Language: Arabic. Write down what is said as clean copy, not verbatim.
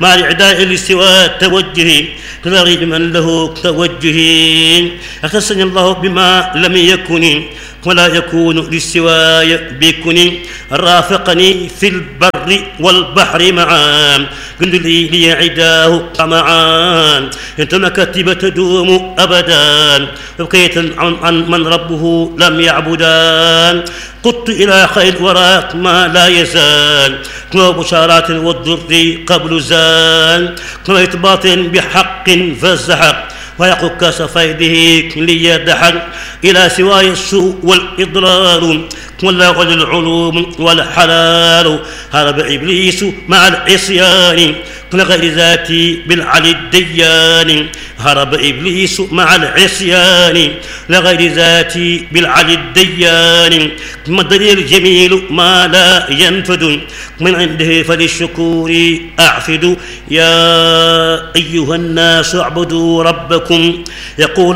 مع الإعداء لاستواء التوجه كغير من له توجه. أختصني الله بما لم يكن ولا يكون للسواي بكن، رافقني في البر والبحر معا، كل لي عداه طمعا، انت مكاتب تدوم ابدا، بقيت عن من ربه لم يعبدان، قدت الى خير وراء ما لا يزال، كما بشارات والضر قبل زال، كما إثبات بحق فالزحق، ويقول كاس فيده ليدحق، إلى سواي السوء والإضرار، والله العلوم والحلال، هرب إبليس مع العصيان، لغير ذاتي بالعلي الديان، هرب إبليس مع العصيان، لغير ذاتي بالعلي الديان، مدني الجميل ما لا ينفد، من عنده فللشكور أعفد. يا أيها الناس اعبدوا ربكم، يقول